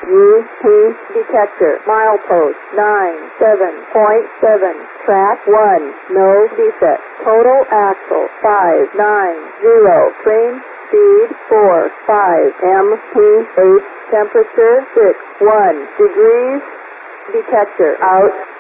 UP detector. Milepost 97.7. Track 1. No defect. Total axle 590. Train speed 45 mph. Temperature 61 degrees. Detector out.